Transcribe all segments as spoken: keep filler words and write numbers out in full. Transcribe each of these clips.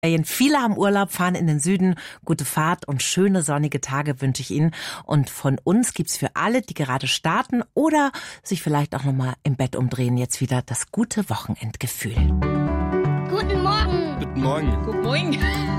Viele haben Urlaub, fahren in den Süden. Gute Fahrt und schöne sonnige Tage wünsche ich Ihnen. Und von uns gibt's für alle, die gerade starten oder sich vielleicht auch nochmal im Bett umdrehen, jetzt wieder das gute Wochenendgefühl. Guten Morgen. Guten Morgen. Guten Morgen.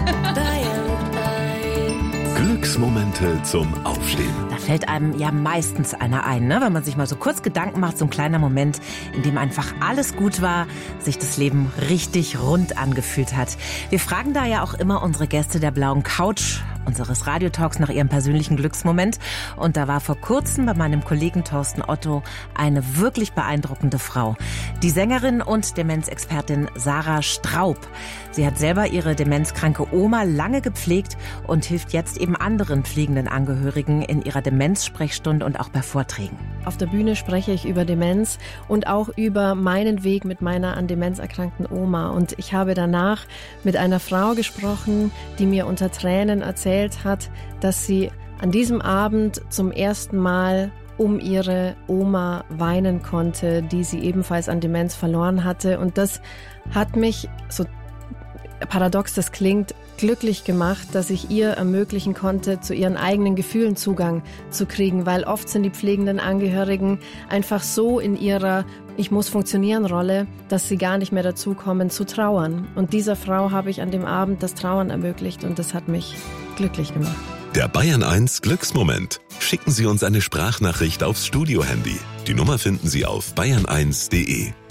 Glücksmomente zum Aufstehen. Da fällt einem ja meistens einer ein, ne? Wenn man sich mal so kurz Gedanken macht, so ein kleiner Moment, in dem einfach alles gut war, sich das Leben richtig rund angefühlt hat. Wir fragen da ja auch immer unsere Gäste der blauen Couch unseres Radiotalks nach ihrem persönlichen Glücksmoment. Und da war vor kurzem bei meinem Kollegen Thorsten Otto eine wirklich beeindruckende Frau. Die Sängerin und Demenzexpertin Sarah Straub. Sie hat selber ihre demenzkranke Oma lange gepflegt und hilft jetzt eben anderen pflegenden Angehörigen in ihrer Demenzsprechstunde und auch bei Vorträgen. Auf der Bühne spreche ich über Demenz und auch über meinen Weg mit meiner an Demenz erkrankten Oma. Und ich habe danach mit einer Frau gesprochen, die mir unter Tränen erzählt hat, dass sie an diesem Abend zum ersten Mal um ihre Oma weinen konnte, die sie ebenfalls an Demenz verloren hatte. Und das hat mich, so paradox das klingt, glücklich gemacht, dass ich ihr ermöglichen konnte, zu ihren eigenen Gefühlen Zugang zu kriegen, weil oft sind die pflegenden Angehörigen einfach so in ihrer Ich muss funktionieren Rolle, dass sie gar nicht mehr dazu kommen zu trauern. Und dieser Frau habe ich an dem Abend das Trauern ermöglicht und das hat mich glücklich gemacht. Der Bayern eins Glücksmoment. Schicken Sie uns eine Sprachnachricht aufs Studiohandy. Die Nummer finden Sie auf bayern eins punkt de.